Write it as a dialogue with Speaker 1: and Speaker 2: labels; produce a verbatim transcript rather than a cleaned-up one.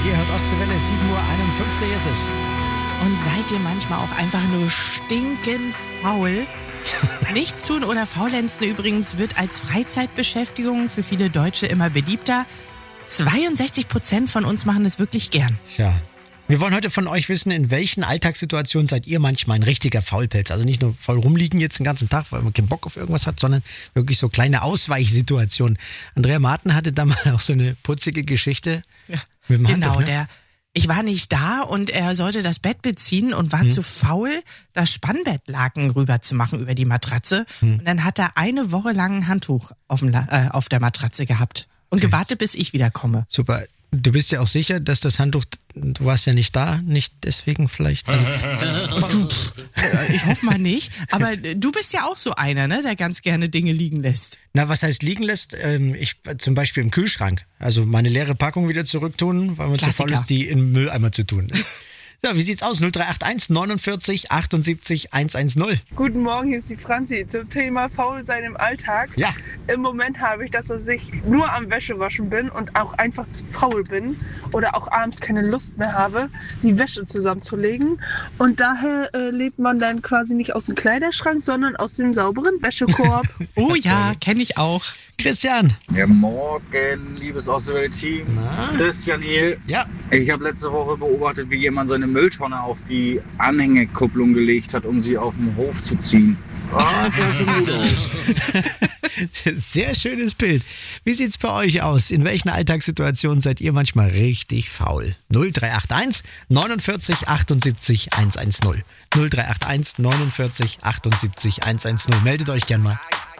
Speaker 1: Ihr hört Ostseewelle, sieben Uhr einundfünfzig ist es.
Speaker 2: Und seid ihr manchmal auch einfach nur stinkend faul? Nichts tun oder faulenzen übrigens wird als Freizeitbeschäftigung für viele Deutsche immer beliebter. zweiundsechzig Prozent von uns machen es wirklich gern.
Speaker 1: Tja. Wir wollen heute von euch wissen, in welchen Alltagssituationen seid ihr manchmal ein richtiger Faulpelz? Also nicht nur faul rumliegen jetzt den ganzen Tag, weil man keinen Bock auf irgendwas hat, sondern wirklich so kleine Ausweichsituationen. Andrea Marten hatte da mal auch so eine putzige Geschichte
Speaker 2: Ja,
Speaker 1: mit dem
Speaker 2: genau,
Speaker 1: Handtuch, ne?
Speaker 2: der, ich war nicht da und er sollte das Bett beziehen und war
Speaker 1: Hm.
Speaker 2: zu faul, das Spannbettlaken rüber zu machen über die Matratze.
Speaker 1: Hm.
Speaker 2: Und dann hat er eine Woche lang ein Handtuch auf, dem, La- äh, auf der Matratze gehabt und
Speaker 1: Okay.
Speaker 2: gewartet, bis ich wiederkomme.
Speaker 1: Super. Du bist ja auch sicher, dass das Handtuch, du warst ja nicht da, nicht deswegen vielleicht. Also,
Speaker 2: Du, pff, äh, ich hoffe mal nicht. Aber äh, du bist ja auch so einer, ne, der ganz gerne Dinge liegen lässt.
Speaker 1: na, was heißt liegen lässt? Ähm, ich zum Beispiel im Kühlschrank. Also meine leere Packung wieder zurücktun, weil man zu faul
Speaker 2: Klassiker.
Speaker 1: ist, die in den Mülleimer zu tun. So, wie sieht's aus? null drei acht eins neunundvierzig achtundsiebzig hundertzehn.
Speaker 3: Guten Morgen, hier ist die Franzi zum Thema Faulsein im Alltag.
Speaker 1: Ja.
Speaker 3: Im Moment habe ich das, dass ich nur am Wäschewaschen bin und auch einfach zu faul bin oder auch abends keine Lust mehr habe, die Wäsche zusammenzulegen. Und daher äh, lebt man dann quasi nicht aus dem Kleiderschrank, sondern aus dem sauberen Wäschekorb.
Speaker 2: Oh ja, kenne ich auch.
Speaker 1: Christian.
Speaker 4: Ja, morgen, liebes Ostseewelle-Team.
Speaker 1: Na?
Speaker 4: Christian hier.
Speaker 1: Ja.
Speaker 4: Ich habe letzte Woche beobachtet, wie jemand seine Mülltonne auf die Anhängekupplung gelegt hat, um sie auf den Hof zu ziehen. Ah, das sah schon gut aus.
Speaker 1: Sehr schönes Bild. Wie sieht's bei euch aus? In welchen Alltagssituationen seid ihr manchmal richtig faul? null drei acht eins neunundvierzig achtundsiebzig hundertzehn. null drei acht eins neunundvierzig achtundsiebzig hundertzehn. Meldet euch gern mal.